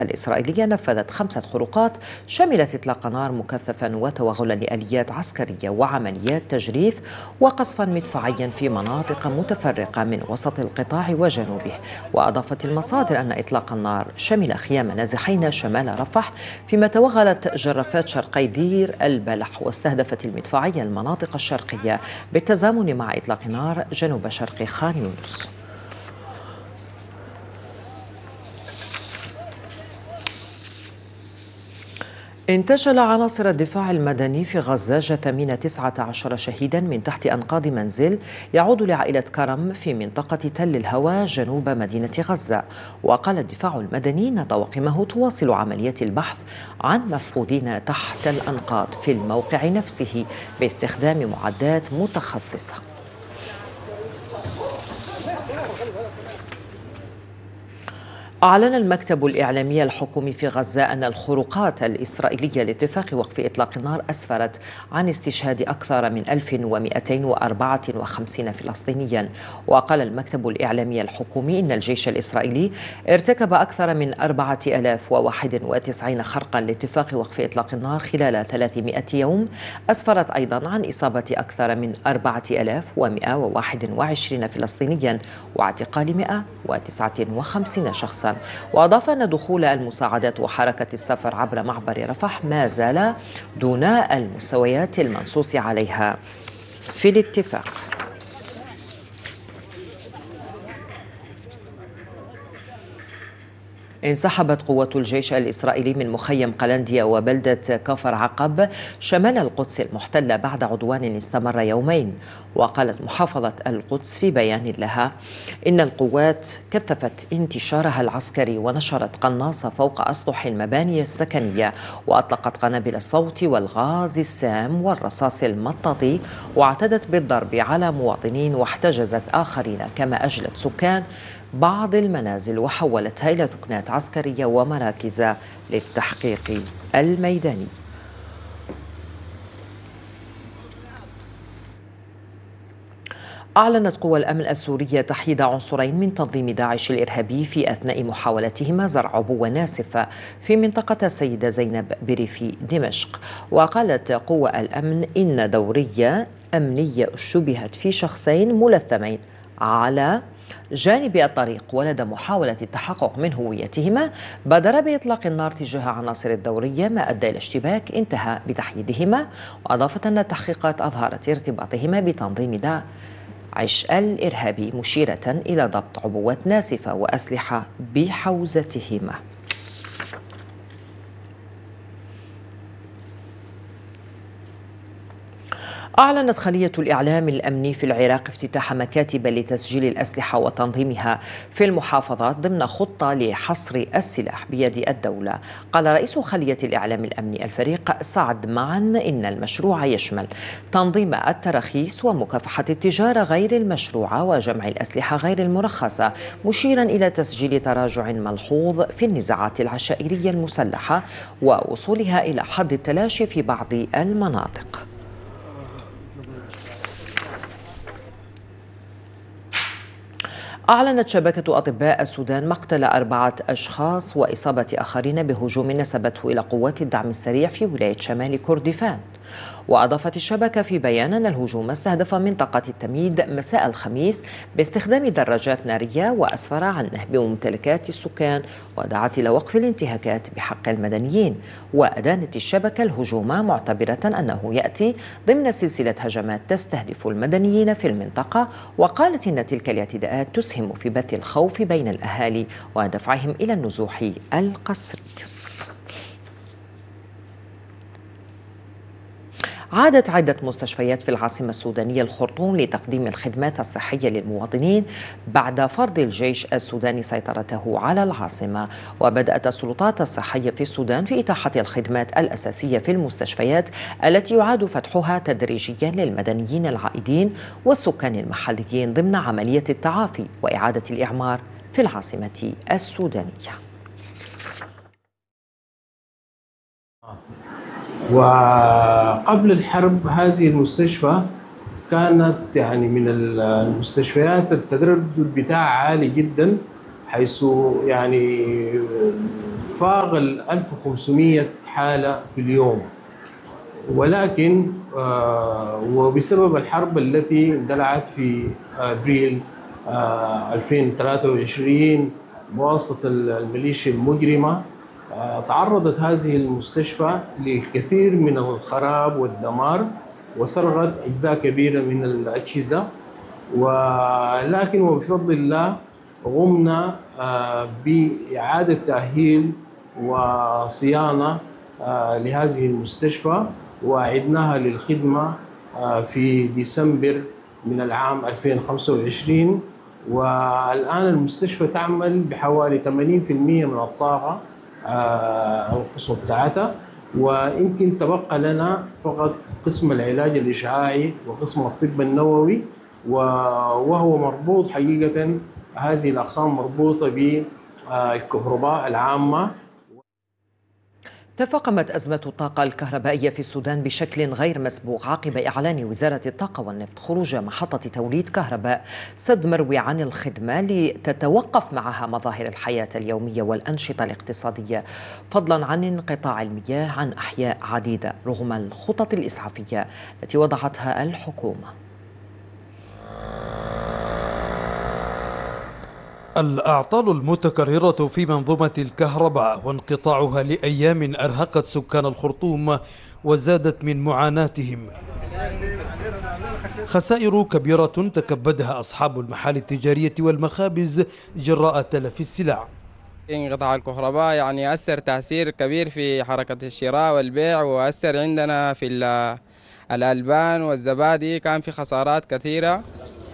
الإسرائيلية نفذت 5 خروقات شملت إطلاق نار مكثفا وتوغلا لآليات عسكرية وعمليات تجريف وقصفا مدفعيا في مناطق متفرقة من وسط القطاع وجنوبه. وأضافت المصادر أن إطلاق النار شمل خيام نازحين شمال رفح، فيما توغلت جرافات شرقي دير البلح واستهدفت المدفعية المناطق الشرقية بالتزامن مع إطلاق نار جنوب شرق خان يونس. انتشل عناصر الدفاع المدني في غزة جثامين 19 شهيدا من تحت أنقاض منزل يعود لعائلة كرم في منطقة تل الهوى جنوب مدينة غزة. وقال الدفاع المدني أن طواقمه تواصل عملية البحث عن مفقودين تحت الأنقاض في الموقع نفسه باستخدام معدات متخصصة. أعلن المكتب الإعلامي الحكومي في غزة أن الخروقات الإسرائيلية لاتفاق وقف إطلاق النار أسفرت عن استشهاد أكثر من 1254 فلسطينيا. وقال المكتب الإعلامي الحكومي إن الجيش الإسرائيلي ارتكب أكثر من 4091 خرقا لاتفاق وقف إطلاق النار خلال 300 يوم، أسفرت أيضا عن إصابة أكثر من 4121 فلسطينيا واعتقال 159 شخصا. وأضاف أن دخول المساعدات وحركة السفر عبر معبر رفح ما زال دون المستويات المنصوص عليها في الاتفاق. انسحبت قوة الجيش الإسرائيلي من مخيم قلنديا وبلدة كفر عقب شمال القدس المحتلة بعد عدوان استمر يومين. وقالت محافظة القدس في بيان لها إن القوات كثفت انتشارها العسكري ونشرت قناصة فوق أسطح المباني السكنية، وأطلقت قنابل الصوت والغاز السام والرصاص المطاطي، واعتدت بالضرب على مواطنين واحتجزت آخرين، كما أجلت سكان بعض المنازل وحولتها إلى ثكنات عسكرية ومراكز للتحقيق الميداني. أعلنت قوى الأمن السورية تحييد عنصرين من تنظيم داعش الإرهابي في أثناء محاولتهما زرع عبوة ناسفة في منطقة السيدة زينب بريف دمشق. وقالت قوى الأمن إن دورية أمنية اشتبهت في شخصين ملثمين على جانب الطريق، ولدى محاولة التحقق من هويتهما بادر بإطلاق النار تجاه عناصر الدورية ما أدى إلى اشتباك انتهى بتحييدهما. وأضافت أن التحقيقات أظهرت ارتباطهما بتنظيم داعش الإرهابي، مشيرة إلى ضبط عبوات ناسفة وأسلحة بحوزتهما. أعلنت خلية الإعلام الأمني في العراق افتتاح مكاتب لتسجيل الأسلحة وتنظيمها في المحافظات ضمن خطة لحصر السلاح بيد الدولة. قال رئيس خلية الإعلام الأمني الفريق سعد معا إن المشروع يشمل تنظيم التراخيص ومكافحة التجارة غير المشروعة وجمع الأسلحة غير المرخصة، مشيرا إلى تسجيل تراجع ملحوظ في النزاعات العشائرية المسلحة ووصولها إلى حد التلاشي في بعض المناطق. أعلنت شبكة أطباء السودان مقتل 4 أشخاص وإصابة آخرين بهجوم نسبته إلى قوات الدعم السريع في ولاية شمال كردفان. وأضافت الشبكة في بيان أن الهجوم استهدف منطقة التميد مساء الخميس باستخدام دراجات نارية وأسفر عن نهب ممتلكات السكان، ودعت إلى وقف الانتهاكات بحق المدنيين. وأدانت الشبكة الهجوم معتبرة أنه يأتي ضمن سلسلة هجمات تستهدف المدنيين في المنطقة، وقالت إن تلك الاعتداءات تسهم في بث الخوف بين الأهالي ودفعهم إلى النزوح القسري. عادت عدة مستشفيات في العاصمة السودانية الخرطوم لتقديم الخدمات الصحية للمواطنين بعد فرض الجيش السوداني سيطرته على العاصمة. وبدأت السلطات الصحية في السودان في إتاحة الخدمات الأساسية في المستشفيات التي يعاد فتحها تدريجيا للمدنيين العائدين والسكان المحليين ضمن عملية التعافي وإعادة الإعمار في العاصمة السودانية. وقبل الحرب هذه المستشفى كانت يعني من المستشفيات التردد بتاعها عالي جدا، حيث يعني فاق 1500 حالة في اليوم. ولكن وبسبب الحرب التي اندلعت في ابريل 2023 بواسطة الميليشيا المجرمة، تعرضت هذه المستشفى للكثير من الخراب والدمار وسرقت أجزاء كبيرة من الأجهزة. ولكن وبفضل الله قمنا بإعادة تأهيل وصيانة لهذه المستشفى وأعدناها للخدمة في ديسمبر من العام 2025. والآن المستشفى تعمل بحوالي 80% من الطاقة القصوى بتاعتها، ويمكن تبقى لنا فقط قسم العلاج الإشعاعي وقسم الطب النووي، وهو مربوط حقيقة، هذه الأقسام مربوطة بالكهرباء العامة. تفاقمت أزمة الطاقة الكهربائية في السودان بشكل غير مسبوق عقب إعلان وزارة الطاقة والنفط خروج محطة توليد كهرباء سد مروي عن الخدمة لتتوقف معها مظاهر الحياة اليومية والأنشطة الاقتصادية، فضلا عن انقطاع المياه عن أحياء عديدة رغم الخطط الإسعافية التي وضعتها الحكومة. الأعطال المتكررة في منظومة الكهرباء وانقطاعها لأيام أرهقت سكان الخرطوم وزادت من معاناتهم. خسائر كبيرة تكبدها أصحاب المحال التجارية والمخابز جراء تلف السلع. انقطاع الكهرباء يعني أثر تأثير كبير في حركة الشراء والبيع، وأثر عندنا في الألبان والزبادي، كان في خسارات كثيرة.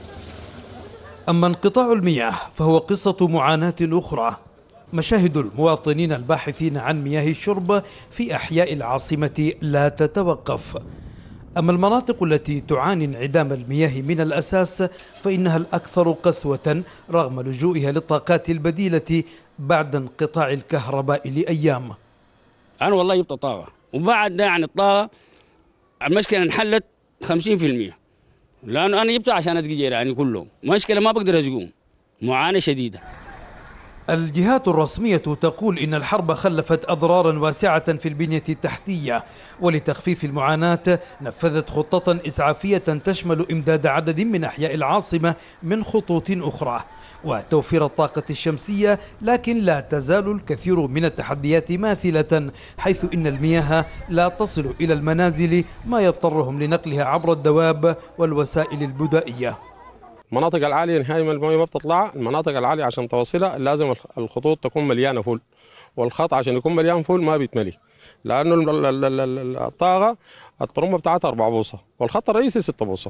أما انقطاع المياه فهو قصة معاناة أخرى. مشاهد المواطنين الباحثين عن مياه الشرب في أحياء العاصمة لا تتوقف. أما المناطق التي تعاني انعدام المياه من الأساس فإنها الأكثر قسوة رغم لجوئها للطاقات البديلة بعد انقطاع الكهرباء لأيام. أنا والله جبت طاقة، وبعد ده عن الطاقة المشكلة انحلت 50%، لأنه أنا جبتها عشان أسقي جيراني كلهم، مشكلة ما بقدر أسقوهم، معاناة شديدة. الجهات الرسمية تقول إن الحرب خلفت أضرارا واسعة في البنية التحتية، ولتخفيف المعاناة نفذت خطة إسعافية تشمل إمداد عدد من أحياء العاصمة من خطوط أخرى وتوفير الطاقة الشمسية، لكن لا تزال الكثير من التحديات ماثلة، حيث إن المياه لا تصل إلى المنازل، ما يضطرهم لنقلها عبر الدواب والوسائل البدائية. المناطق العالية نهاية ما المويه ما بتطلع، المناطق العالية عشان توصلها لازم الخطوط تكون مليانة فول، والخط عشان يكون مليان فول ما بيتملي، لأنه الطاقة الطرمبة بتاعتها 4 بوصة والخط الرئيسي 6 بوصة.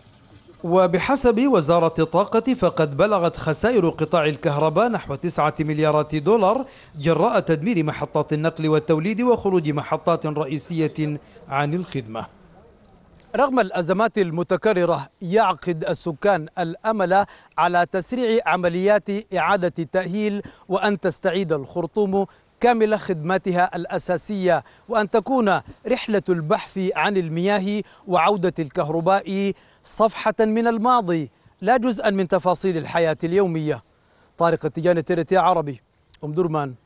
وبحسب وزارة الطاقة فقد بلغت خسائر قطاع الكهرباء نحو 9 مليارات دولار جراء تدمير محطات النقل والتوليد وخروج محطات رئيسية عن الخدمة. رغم الأزمات المتكررة يعقد السكان الأمل على تسريع عمليات إعادة التأهيل وأن تستعيد الخرطوم كامل خدماتها الأساسية، وأن تكون رحلة البحث عن المياه وعودة الكهرباء صفحة من الماضي لا جزءا من تفاصيل الحياة اليومية. طارق التجاني، TRT عربي، أم درمان.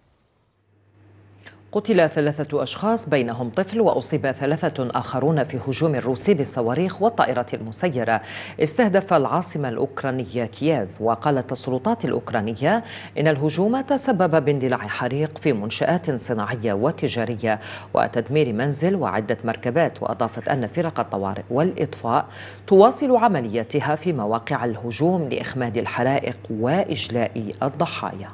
قتل 3 أشخاص بينهم طفل، وأصيب 3 آخرون في هجوم روسي بالصواريخ والطائرة المسيرة استهدف العاصمة الأوكرانية كييف. وقالت السلطات الأوكرانية إن الهجوم تسبب باندلاع حريق في منشآت صناعية وتجارية وتدمير منزل وعدة مركبات، وأضافت أن فرق الطوارئ والإطفاء تواصل عملياتها في مواقع الهجوم لإخماد الحرائق وإجلاء الضحايا.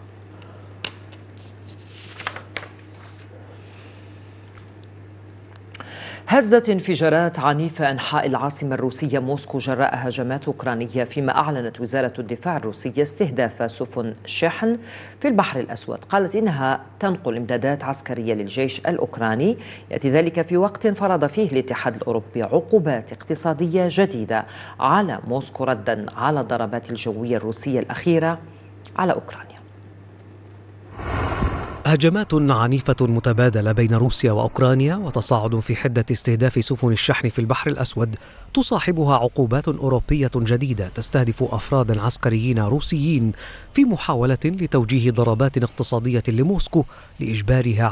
هزت انفجارات عنيفة أنحاء العاصمة الروسية موسكو جراء هجمات أوكرانية، فيما أعلنت وزارة الدفاع الروسية استهداف سفن شحن في البحر الأسود. قالت إنها تنقل إمدادات عسكرية للجيش الأوكراني، يأتي ذلك في وقت فرض فيه الاتحاد الأوروبي عقوبات اقتصادية جديدة على موسكو ردا على الضربات الجوية الروسية الأخيرة على أوكرانيا. هجمات عنيفة متبادلة بين روسيا وأوكرانيا وتصاعد في حدة استهداف سفن الشحن في البحر الأسود تصاحبها عقوبات أوروبية جديدة تستهدف أفرادا عسكريين روسيين في محاولة لتوجيه ضربات اقتصادية لموسكو لإجبارها